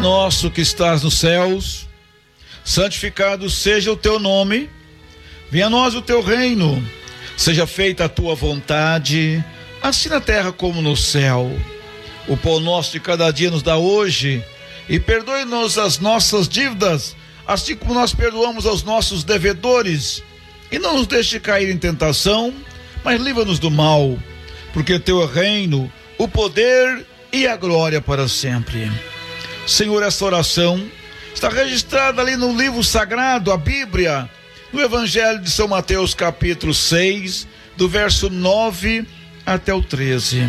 nosso que estás nos céus, santificado seja o teu nome, venha a nós o teu reino, seja feita a tua vontade, assim na terra como no céu. O pão nosso de cada dia nos dá hoje, e perdoe-nos as nossas dívidas, assim como nós perdoamos aos nossos devedores, e não nos deixe cair em tentação, mas livra-nos do mal, porque teu é o reino, o poder e a glória para sempre. Senhor, essa oração está registrada ali no livro sagrado, a Bíblia, no Evangelho de São Mateus, capítulo 6, do verso 9 até o 13.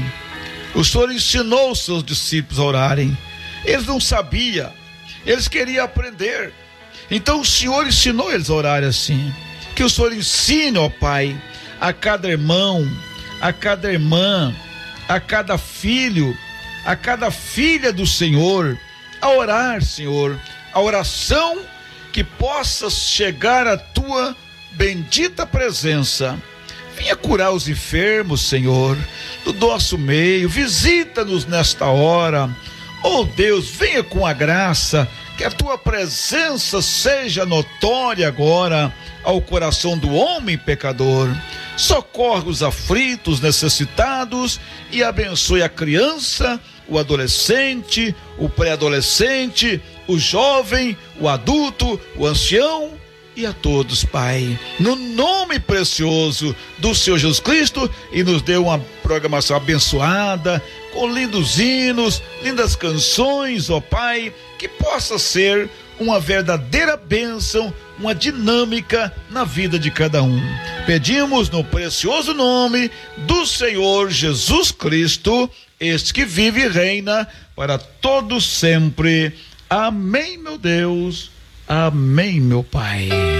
O Senhor ensinou os seus discípulos a orarem. Eles não sabiam, eles queriam aprender. Então o Senhor ensinou eles a orarem assim. Que o Senhor ensine, ó Pai, a cada irmão, a cada irmã, a cada filho, a cada filha do Senhor, a orar, Senhor, a oração que possa chegar à tua bendita presença. Venha curar os enfermos, Senhor, do nosso meio, visita-nos nesta hora. Oh Deus, venha com a graça, que a tua presença seja notória agora ao coração do homem pecador. Socorre os aflitos, necessitados, e abençoe a criança, o adolescente, o pré-adolescente, o jovem, o adulto, o ancião e a todos, Pai, no nome precioso do Senhor Jesus Cristo, e nos dê uma programação abençoada, com lindos hinos, lindas canções, ó Pai, que possa ser uma verdadeira bênção, uma dinâmica na vida de cada um. Pedimos no precioso nome do Senhor Jesus Cristo, este que vive e reina para todos sempre. Amém, meu Deus. Amém, meu Pai.